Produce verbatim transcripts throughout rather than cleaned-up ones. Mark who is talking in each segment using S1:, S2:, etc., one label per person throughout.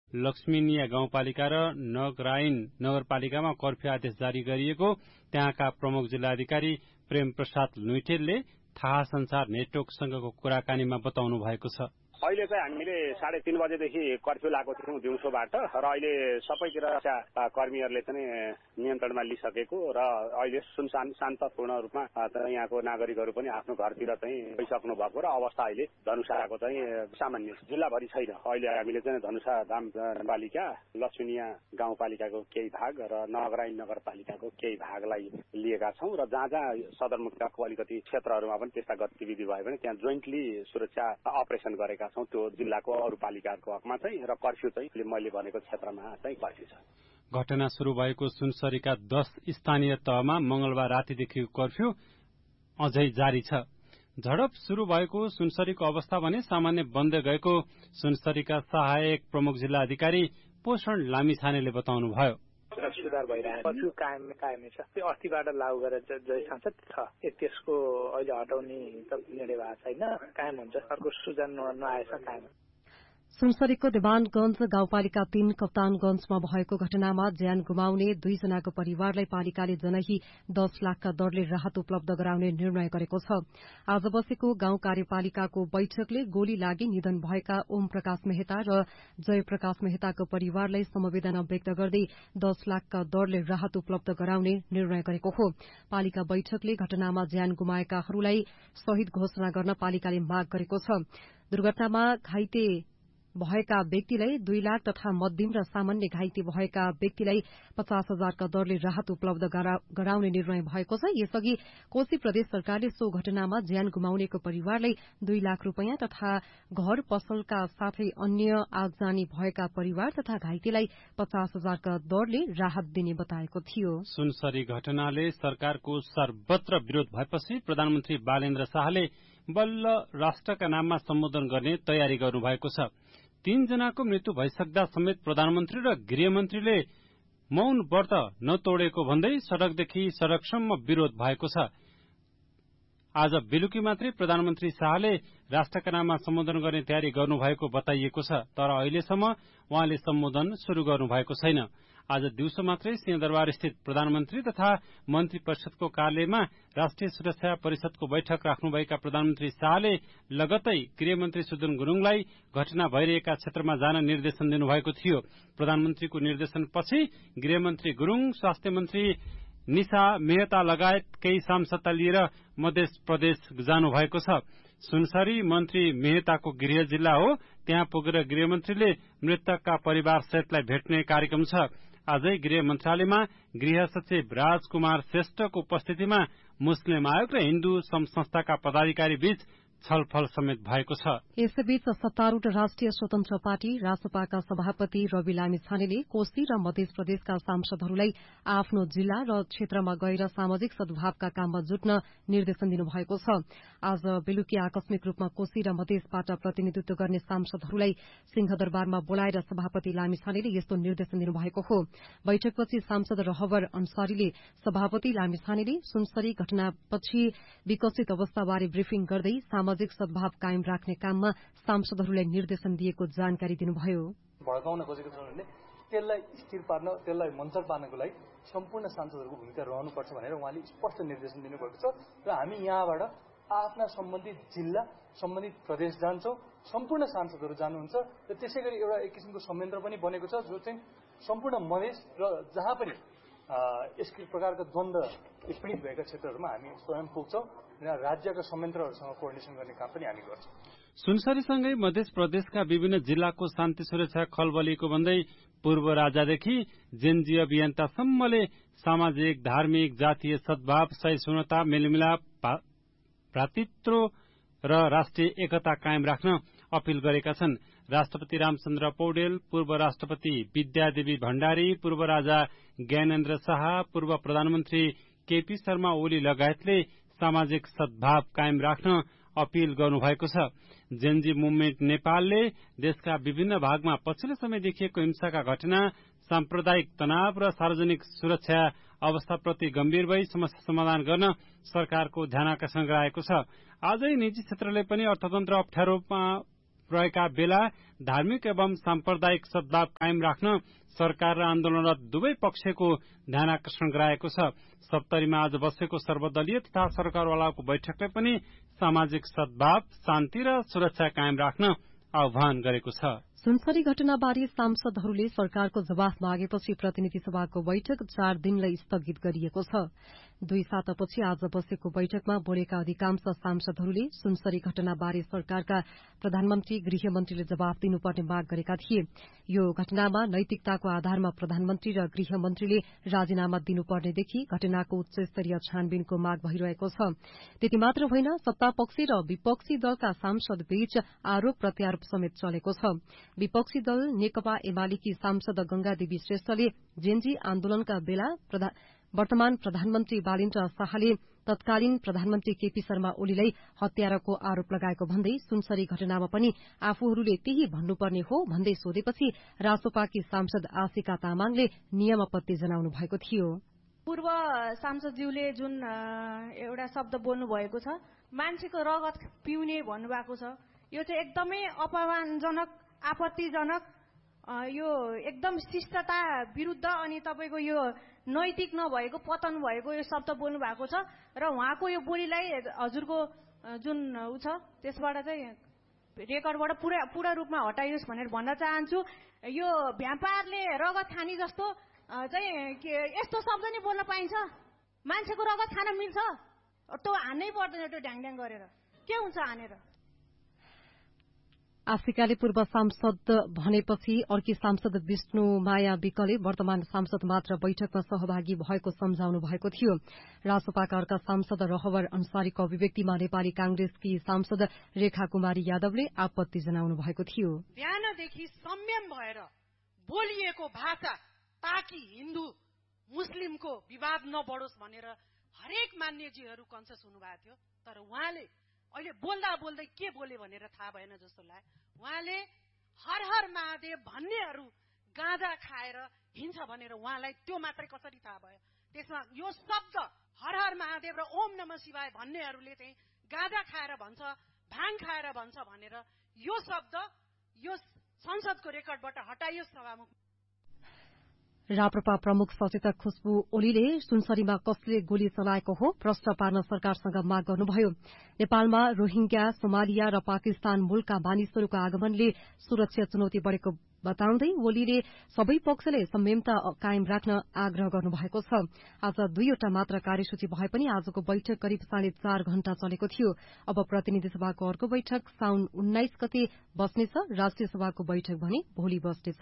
S1: लक्ष्मीनिया गाउँपालिका र नगराइन नगरपालिकामा कर्फ्यू आदेश जारी गरिएको त्यहाँका प्रमुख जिल्लाधिकारी प्रेम प्रसाद लुइटेलले थाहा संसार नेटवर्कसँगको कुराकानीमा बताउनु भएको छ।
S2: अहिले चाहिँ हामीले साढे तीन बजेदेखि कर्फ्यू लागेको थियौँ दिउँसोबाट र अहिले सबैतिर कर्मीहरूले चाहिँ नियन्त्रणमा लिइसकेको र अहिले सुनसान शान्तपूर्ण रूपमा यहाँको नागरिकहरू पनि आफ्नो घरतिर चाहिँ गइसक्नु भएको र अवस्था अहिले धनुषाको चाहिँ सामान्य जिल्लाभरि छैन। अहिले हामीले चाहिँ धनुषा धामपालिका लक्ष्मीनिया गाउँपालिकाको केही भाग र नगराइन नगरपालिकाको केही भागलाई लिएका छौँ र जहाँ जहाँ सदरमुकामको अलिकति क्षेत्रहरूमा पनि त्यस्ता गतिविधि भयो भने त्यहाँ जोइन्टली सुरक्षा अपरेसन गरेका छौँ त्यो जिल्लाको अरू पालिकाहरूको हकमा चाहिँ र कर्फ्यू चाहिँ मैले भनेको क्षेत्रमा चाहिँ कर्फ्यू छ।
S1: घटना शुरू भएको सुनसरीका दस स्थानीय तहमा मंगलबार रातिदेखिको कर्फ्यू अझै जारी छ। झडप शुरू भएको सुनसरीको अवस्था भने सामान्य बन्दै गएको सुनसरीका सहायक प्रमुख जिल्ला अधिकारी पोषण लामिछानेले बताउनुभयो।
S3: सुधार भइरहेको कर्फ्यू कायम कायमै छ। त्यो अस्तिबाट लागू गरेर जय सांसद छ त्यसको अहिले हटाउने त निर्णय भएको छैन, कायम हुन्छ। अर्को सुझाव नआएसम्म कायम।
S4: सुनसरीको देवानगंज गाउँपालिका तीन कप्तानगंजमा भएको घटनामा ज्यान गुमाउने दुईजनाको परिवारलाई पालिकाले जनही दस लाखका दरले राहत उपलब्ध गराउने निर्णय गरेको छ। आज बसेको गाउँ कार्यपालिकाको बैठकले गोली लागि निधन भएका ओम प्रकाश मेहता र जय प्रकाश मेहताको परिवारलाई समवेदना व्यक्त गर्दै दस लाखका दरले राहत उपलब्ध गराउने निर्णय गरेको हो। पालिका बैठकले घटनामा ज्यान गुमाएकाहरूलाई शहीद घोषणा गर्न पालिकाले माग गरेको छ। दुर्घटनामा घाइते भएका व्यक्तिलाई दुई लाख तथा मध्यम र सामान्य घाइते भएका व्यक्तिलाई पचास हजारका दरले राहत उपलब्ध गराउने निर्णय भएको छ। यसअघि कोशी प्रदेश सरकारले सो घटनामा ज्यान गुमाउनेको परिवारलाई दुई लाख रूपियाँ तथा घर पसलका साथै अन्य आगजानी भएका परिवार तथा घाइतेलाई पचास हजारका दरले राहत दिने बताएको थियो।
S1: सुनसरी घटनाले सरकारको सर्वत्र विरोध भएपछि प्रधानमन्त्री बालेन्द्र शाहले बल्ल राष्ट्रका नाममा सम्बोधन गर्ने तयारी गर्नुभएको छ। तीन जनाको मृत्यु भइसक्दा समेत प्रधानमन्त्री र गृहमन्त्रीले मौन व्रत नतोडेको भन्दै सड़कदेखि सड़कसम्म विरोध भएको छ। आज बेलुकी मात्रै प्रधानमन्त्री शाहले राष्ट्रका नाममा सम्बोधन गर्ने तयारी गर्नुभएको बताइएको छ, तर अहिलेसम्म उहाँले सम्बोधन शुरू गर्नुभएको छैन। आज दिउँसो मात्रै सिंहदरबार स्थित प्रधानमन्त्री तथा मन्त्री परिषदको कार्यालयमा राष्ट्रिय सुरक्षा परिषदको बैठक राख्नुभएका प्रधानमन्त्री शाहले लगत्तै गृहमन्त्री सुदन गुरूङलाई घटना भइरहेका क्षेत्रमा जान निर्देशन दिनुभएको थियो। प्रधानमन्त्रीको निर्देशनपछि गृहमन्त्री गुरूङ, स्वास्थ्य मन्त्री निशा मेहता लगायत केही सांसदलाई लिएर मध्य प्रदेश जानुभएको छ। सुनसरी मन्त्री मेहताको गृह जिल्ला हो। त्यहाँ पुगेर गृहमन्त्रीले मृतकका परिवार सहितलाई भेट्ने कार्यक्रम छ। आजै गृह मन्त्रालयमा गृह सचिव राजकुमार श्रेष्ठको उपस्थितिमा मुस्लिम आयोग र हिन्दू संस्थाका पदाधिकारी बीच छलफल समेत भएको छ।
S4: यसैबीच सत्तारूढ़ राष्ट्रिय स्वतन्त्र पार्टी रासपाका सभापति रवि लामिछानेले कोशी र मध्य प्रदेशका सांसदहरूलाई आफ्नो जिल्ला र क्षेत्रमा गएर सामाजिक सद्भावका काममा जुट्न निर्देशन दिनुभएको छ। आज बेलुकी आकस्मिक रूपमा कोशी र मधेसबाट प्रतिनिधित्व गर्ने सांसदहरूलाई सिंहदरबारमा बोलाएर सभापति लामिछानेले यस्तो निर्देशन दिनुभएको हो। बैठकपछि सांसद रहवर अन्सारीले सभापति लामिछानेले सुनसरी घटनापछि विकसित अवस्थाबारे ब्रिफिङ गर्दै सामाजिक सद्भाव कायम राख्ने काममा सांसदहरूलाई निर्देशन दिएको जानकारी दिनुभयो।
S5: भड्काउन खोजेको छ भने त्यसलाई स्थिर पार्न, त्यसलाई मञ्चन पार्नको लागि सम्पूर्ण सांसदहरूको भूमिका रहनुपर्छ भनेर उहाँले स्पष्ट निर्देशन दिनुभएको छ र हामी यहाँबाट आफ्ना सम्बन्धित जिल्ला, सम्बन्धित प्रदेश जान्छौं। सम्पूर्ण सांसदहरू जानुहुन्छ र त्यसै गरी एउटा एक किसिमको संयन्त्र पनि बनेको छ जो चाहिँ सम्पूर्ण मधेस र जहाँ पनि यस प्रकारका द्वन्द्व पीडित भएका क्षेत्रहरूमा हामी स्वयं पुग्छौं र राज्यका संयन्त्रहरूसँग कोअर्डिनेसन गर्ने काम पनि हामी गर्छौं।
S1: सुनसरीसँगै मध्य प्रदेशका विभिन्न जिल्लाको शान्ति सुरक्षा खलबलिएको भन्दै पूर्व राजादेखि जेनजी अभियन्तासम्मले सामाजिक, धार्मिक, जातीय सद्भाव, सहिष्णुता, मेलमिलाप, भ्रातृत्व र राष्ट्रिय एकता कायम राख्न अपील गरेका छन्। राष्ट्रपति रामचन्द्र पौडेल, पूर्व राष्ट्रपति विद्यादेवी भण्डारी, पूर्व राजा ज्ञानेन्द्र शाह, पूर्व प्रधानमन्त्री केपी शर्मा ओली लगायतले सामाजिक सद्भाव कायम राख्न अपील गर्नुभएको छ। जेनजी मुभमेन्ट नेपालले देशका विभिन्न भागमा पछिल्लो समय देखिएको हिंसाका घटना, साम्प्रदायिक तनाव र सार्वजनिक सुरक्षा अवस्थाप्रति गम्भीर भई समस्या समाधान गर्न सरकारको ध्यानाकर्षण गराएको छ। आजै निजी क्षेत्रले पनि अर्थतन्त्र अप्ठ्यारोमा रहेका बेला धार्मिक एवं साम्प्रदायिक सद्भाव कायम राख्न सरकार र आन्दोलनरत दुवै पक्षको ध्यान आकर्षण गराएको छ। सप्तरीमा आज बसेको सर्वदलीय तथा सरकारवालाको बैठकले पनि सामाजिक सद्भाव, शान्ति र सुरक्षा कायम राख्न आह्वान गरेको छ।
S4: सुनसरी घटनाबारे सांसदहरूले सरकारको जवाफ मागेपछि प्रतिनिधि सभाको बैठक चार दिनलाई स्थगित गरिएको छ। दुई सातापछि आज बसेको बैठकमा बोलेका अधिकांश सांसदहरूले सुनसरी घटनाबारे सरकारका प्रधानमन्त्री गृहमन्त्रीले जवाफ दिनुपर्ने माग गरेका थिए। यो घटनामा नैतिकताको आधारमा प्रधानमन्त्री र गृहमन्त्रीले राजीनामा दिनुपर्नेदेखि घटनाको उच्च स्तरीय छानबिनको माग भइरहेको छ। त्यति मात्र होइन, सत्तापक्षी र विपक्षी दलका सांसद बीच आरोप प्रत्यारोप समेत चलेको छ। विपक्षी दल नेकपा एमालेकी सांसद गंगादेवी श्रेष्ठले जेनजी आन्दोलनका बेला वर्तमान प्रधानमन्त्री बालेन्द्र शाहले तत्कालीन प्रधानमन्त्री केपी शर्मा ओलीलाई हत्याराको आरोप लगाएको भन्दै सुनसरी घटनामा पनि आफूहरूले त्यही भन्नुपर्ने हो भन्दै सोधेपछि रासोपाकी सांसद आशिका तामाङले नियम आपत्ति जनाउनु भएको थियो।
S6: पूर्व सांसदज्यूले जुन एउटा शब्द बोल्नु भएको छ, मान्छेको रगत पिउने भन्नुभएको छ, यो चाहिँ एकदमै अपमानजनक, आपत्तिजनक, यो एकदम शिष्टता विरुद्ध अनि तपाईँको यो नैतिक नभएको, पतन भएको यो शब्द बोल्नु भएको छ र उहाँको यो बोलीलाई हजुरको जुन उ छ त्यसबाट चाहिँ रेकर्डबाट पुरा पूर्ण रूपमा हटाइयोस् भनेर भन्न चाहन्छु। यो भ्याम्पायरले रगत खानी जस्तो चाहिँ यस्तो शब्द नै बोल्न पाइन्छ? मान्छेको रगत खान मिल्छ? त्यो हान्नै पर्दैन, त्यो ढ्याङढ्याङ गरेर के हुन्छ हानेर?
S4: आशिकाले पूर्व सांसद भनेपछि अर्की सांसद विष्णु माया विकले वर्तमान सांसद मात्र बैठकमा सहभागी भएको सम्झाउनु भएको थियो। रासोपाका अर्का सांसद रहवर अन्सारीको अभिव्यक्तिमा नेपाली कांग्रेसकी सांसद रेखा कुमारी यादवले आपत्ति जनाउनु भएको थियो।
S7: बिहानदेखि संयम भएर बोलिएको भाषा ताकि हिन्दू मुस्लिमको विवाद नबढोस् भनेर हरेक मान्यजीहरू कन्सियस हुनुभएको थियो, तर उहाँले अहिले बोल्दा बोल्दै के बोले भनेर थाहा भएन जस्तो लाग्यो। उहाँले हर हर महादेव भन्नेहरू गाँजा खाएर हिँड्छ भनेर उहाँलाई त्यो मात्रै कसरी थाहा भयो? त्यसमा यो शब्द हर हर महादेव र ओम नमः शिवाय भन्नेहरूले चाहिँ गाँजा खाएर भन्छ, भाङ खाएर भन्छ भनेर यो शब्द यो संसदको रेकर्डबाट हटाइयोस् सभामुख।
S4: राप्रपा प्रमुख सचेतक खुशबु ओलीले सुनसरीमा कसले गोली चलाएको हो प्रश्न पार्न सरकारसँग माग गर्नुभयो। नेपालमा रोहिंग्या, सोमालिया र पाकिस्तान मूलका मानिसहरूको आगमनले सुरक्षा चुनौती बढ़ेको बताउँदै ओलीले सबै पक्षले संयमता कायम राख्न आग्रह गर्नुभएको छ। आज दुईवटा मात्र कार्यसूची भए पनि आजको बैठक करिब साढे चार घण्टा चलेको थियो। अब प्रतिनिधि सभाको अर्को बैठक साउन उन्नाइस गते बस्नेछ। राष्ट्रिय सभाको बैठक भने भोलि बस्नेछ।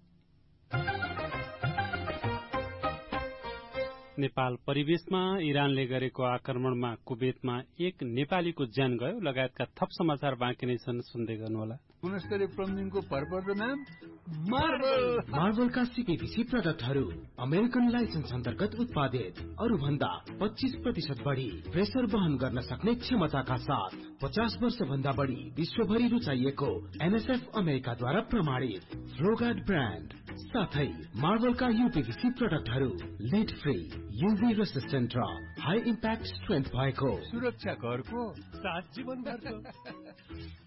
S1: नेपाल परिवेशमा इरानले गरेको आक्रमणमा कुवेतमा एक नेपालीको ज्यान गयो लगायतका थप समाचार बाँकी नै छन्, सुन्दै गर्नुहोला।
S8: गुणस्तरीय प्लम्बिङको भरपर्दो नाम मार्बल।
S9: मार्बलका सीपीभीसी प्रोडक्टहरू अमेरिकन लाइसेन्स अन्तर्गत उत्पादित, अरू भन्दा पच्चीस प्रतिशत बढी प्रेसर वहन गर्न सक्ने क्षमताका साथ पचास वर्ष भन्दा बढी विश्वभरि रुचाइएको एनएसएफ अमेरिकाद्वारा प्रमाणित फ्लोगार्ड ब्रान्ड साथै मार्बलका यूपीभीसी प्रोडक्टहरू लिड फ्री, यूभी रेसिस्टेन्ट र हाई इम्प्याक्ट स्ट्रेन्थ भएको
S8: सुरक्षा घरको सात जीवन भरको।